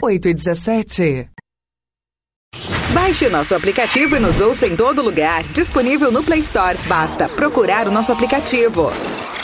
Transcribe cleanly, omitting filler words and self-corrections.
8h17. Baixe o nosso aplicativo e nos ouça em todo lugar. Disponível no Play Store. Basta procurar o nosso aplicativo.